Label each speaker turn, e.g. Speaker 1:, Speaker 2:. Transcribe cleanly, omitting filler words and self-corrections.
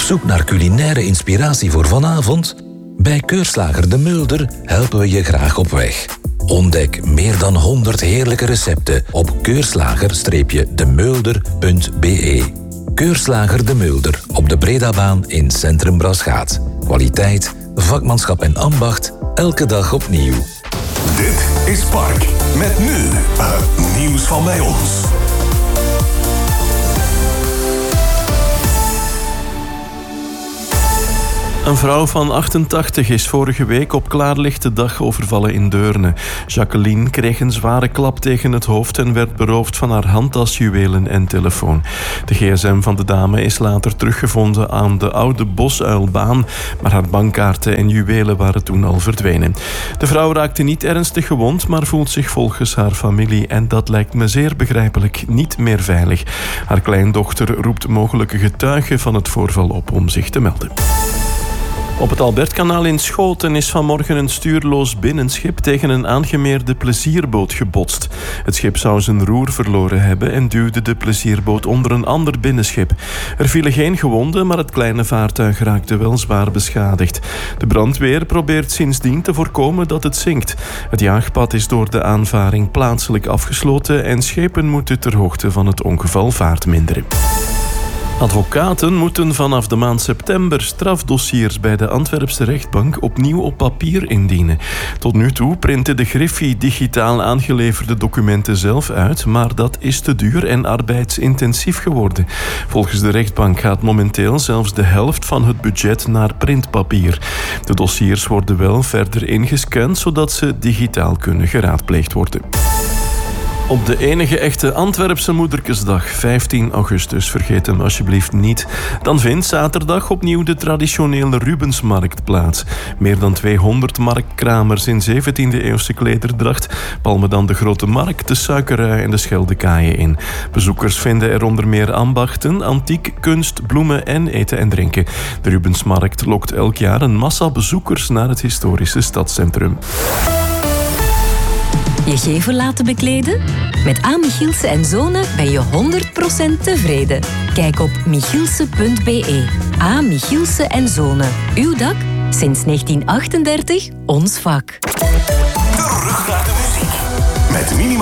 Speaker 1: zoek naar culinaire inspiratie voor vanavond? Bij Keurslager De Mulder helpen we je graag op weg. Ontdek meer dan 100 heerlijke recepten op keurslager-demulder.be. Keurslager De Mulder op de Bredabaan in Centrum Braschaat. Kwaliteit, vakmanschap en ambacht, elke dag opnieuw.
Speaker 2: Dit is Spark, met nu het nieuws van bij ons.
Speaker 3: Een vrouw van 88 is vorige week op klaarlichte dag overvallen in Deurne. Jacqueline kreeg een zware klap tegen het hoofd en werd beroofd van haar handtas, juwelen en telefoon. De gsm van de dame is later teruggevonden aan de oude Bosuilbaan, maar haar bankkaarten en juwelen waren toen al verdwenen. De vrouw raakte niet ernstig gewond, maar voelt zich volgens haar familie, en dat lijkt me zeer begrijpelijk, niet meer veilig. Haar kleindochter roept mogelijke getuigen van het voorval op om zich te melden. Op het Albertkanaal in Schoten is vanmorgen een stuurloos binnenschip tegen een aangemeerde plezierboot gebotst. Het schip zou zijn roer verloren hebben en duwde de plezierboot onder een ander binnenschip. Er vielen geen gewonden, maar het kleine vaartuig raakte wel zwaar beschadigd. De brandweer probeert sindsdien te voorkomen dat het zinkt. Het jaagpad is door de aanvaring plaatselijk afgesloten en schepen moeten ter hoogte van het ongeval vaart minderen. Advocaten moeten vanaf de maand september strafdossiers bij de Antwerpse rechtbank opnieuw op papier indienen. Tot nu toe printen de Griffie digitaal aangeleverde documenten zelf uit, maar dat is te duur en arbeidsintensief geworden. Volgens de rechtbank gaat momenteel zelfs de helft van het budget naar printpapier. De dossiers worden wel verder ingescand, zodat ze digitaal kunnen geraadpleegd worden. Op de enige echte Antwerpse Moederkesdag, 15 augustus, vergeet hem alsjeblieft niet. Dan vindt zaterdag opnieuw de traditionele Rubensmarkt plaats. Meer dan 200 marktkramers in 17e-eeuwse klederdracht palmen dan de Grote Markt, de Suikerrui en de Scheldekaaien in. Bezoekers vinden er onder meer ambachten, antiek, kunst, bloemen en eten en drinken. De Rubensmarkt lokt elk jaar een massa bezoekers naar het historische stadscentrum.
Speaker 4: Je gevel laten bekleden? Met A. Michielsen & Zonen ben je 100% tevreden. Kijk op michielsen.be. A. Michielsen & Zonen. Uw dak? Sinds 1938 ons vak.
Speaker 2: Terug naar de muziek. Met minimaal